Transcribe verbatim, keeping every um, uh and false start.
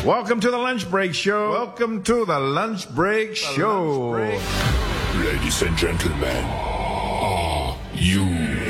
Welcome to the Lunch Break Show. Welcome to the Lunch Break the Show. Lunch break. Ladies and gentlemen, are you